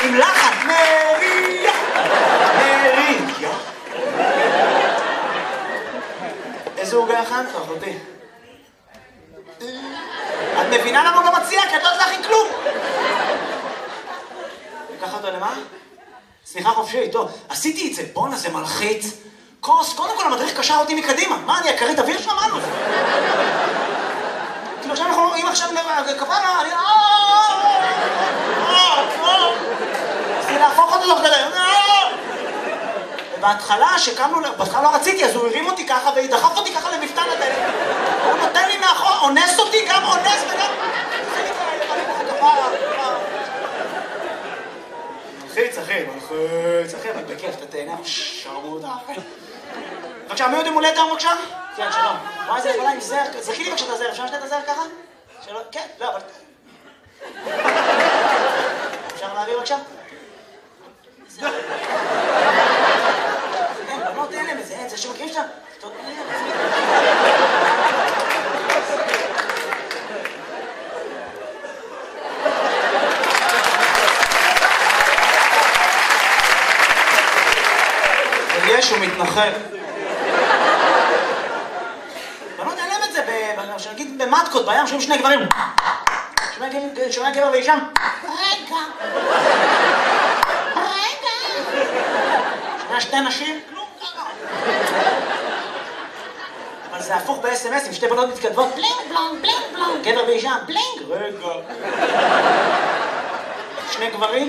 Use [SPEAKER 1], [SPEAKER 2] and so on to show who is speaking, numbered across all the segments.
[SPEAKER 1] עם לחן, מריה, מריה. איזה עוגה הכנת, אחותי? את מבינה למה הוא לא מציע? כי את לא יודעת להכין כלום. לקח אותו למה? סליחה חופשי, טוב. עשיתי את זה, בונה, זה מלחיץ. כוס, קודם כל המדריך קשר אותי מקדימה. מה, אני אקרית אוויר שם? מה? כאילו עכשיו אנחנו, אם עכשיו כפרה, אני... רציתי להפוך אותו תוך כדי. ובהתחלה, שקמנו, בהתחלה לא רציתי, אז הוא הרים אותי ככה ודחף אותי ככה למפתן הדלת. הוא נותן לי מאחור, אונס אותי, גם אונס וגם... זה נקרא לבנים לך כפרה. מלחיץ, אחי, אבל בכיף, אתה תהנה, שרמוט, אחי. בבקשה, מי עוד יום הולדת היום בבקשה? כן, שלום. וואי, זה יכולה עם זר, זכי לי בבקשה את הזר, אפשר לשתת את הזר ככה? שלום, כן, לא, אבל... אפשר להעביר בבקשה? זר. אין, בנות אין להם את זה, אין, זה שמכירים שאתה... יש, הוא מתנחל. בנות אין להם את זה, שנגיד במטקות, בים, שומעים שני גברים. שומע גבר ואישה. רגע. שומע שתי נשים. כלום ככה. אבל זה הפוך ב-SMS, עם שתי בנות מתכתבות. בלינג בלונג, בלינג בלונג. גבר ואישה. בלינג. רגע. שני גברים.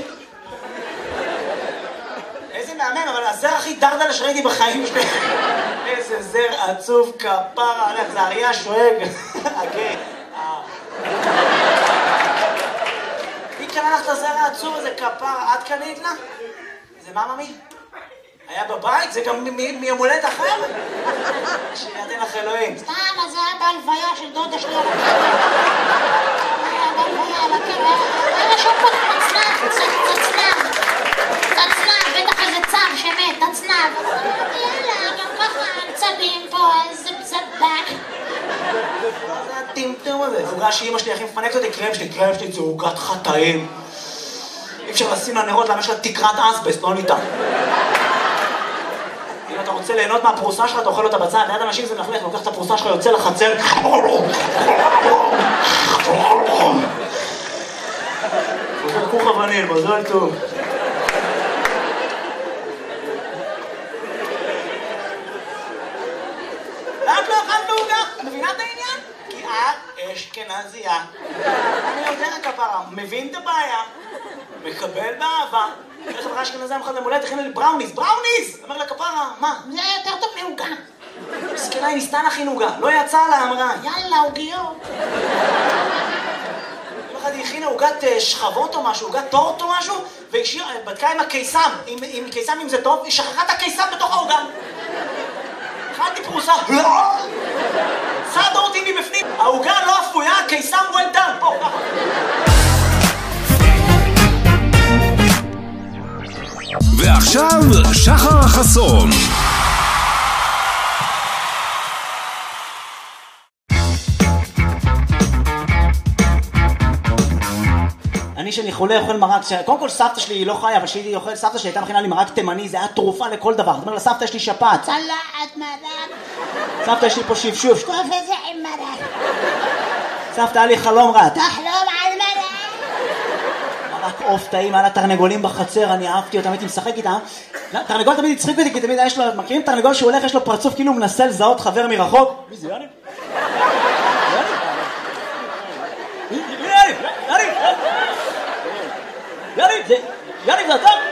[SPEAKER 1] איזה מהמם, אבל הזר הכי דרדלה שראיתי בחיים שלי. איזה זר עצוב כפרה עליך, זה אריה שואג. אוקיי. מי קנה לך את הזר העצוב הזה כפרה? את קנית לה? זה מה ממי? היה בבית? זה גם מיום הולדת אחר? שידן לך אלוהים.
[SPEAKER 2] סתם, אז זה היה בהלוויה של דודה שלי. היה בהלוויה על הקרב. היה שם פה תצנב. תצנב, בטח איזה צב שמת, תצנב. יאללה, גם ככה צבים פה, איזה צבק.
[SPEAKER 1] זה הטמטום הזה. עוגה שאמא שלי הכי מפנקת אותי, קרם שלי זה עוגת חטאים. אי אפשר לשים לנרות, למה יש לה תקרת אסבסט, לא ניתן. אם אתה רוצה ליהנות מהפרוסה שלך, אתה אוכל אותה בצד, ליד אנשים זה מלכלך, לוקח את הפרוסה שלך, יוצא לחצר. חוזר כוך אבנים, מזל טוב. את לא אכלת בעוגה? את מבינה את העניין? כי את אשכנזייה. אני יודע כפרה, מבין את הבעיה, מקבל באהבה. איך חברה אשכנזייה מחד למולדת, תכין לי בראוניס. אומר לה כפרה, מה?
[SPEAKER 2] זה יותר טוב מעוגה.
[SPEAKER 1] מסכנה, היא ניסתה להכין עוגה, לא יצא לה, אמרה.
[SPEAKER 2] יאללה, עוגיות.
[SPEAKER 1] היא הכינה עוגת שכבות או משהו, עוגת טורט או משהו, והיא בדקה עם הקיסם, עם קיסם אם זה טוב, היא שכחה את הקיסם בתוך העוגה. אכלתי פרוסה, צדה אותי מבפנים, העוגה לא אפויה, הקיסם well done, פה, ככה.
[SPEAKER 3] ועכשיו, שחר חסון.
[SPEAKER 1] אני שאני חולה אוכל מרק, קודם כל סבתא שלי היא לא חיה, אבל שהיא אוכל, סבתא שלי הייתה מכינה לי מרק תימני, זה היה תרופה לכל דבר. זאת אומרת, לסבתא יש לי שפעת.
[SPEAKER 2] צלחת מרק.
[SPEAKER 1] סבתא יש לי פה שפשוף.
[SPEAKER 2] טוב איזה עם מרק.
[SPEAKER 1] סבתא היה לי חלום רע.
[SPEAKER 2] תחלום על מרק.
[SPEAKER 1] מרק עוף טעים, היה לה תרנגולים בחצר, אני אהבתי אותם, הייתי משחק איתם. תרנגול תמיד הצחיק אותי, כי תמיד יש לו, מכירים תרנגול שהוא הולך, יש לו פרצוף כאילו הוא מנסה לזהות חבר מרחוק. מי זה יאני? יאני, זה אתה?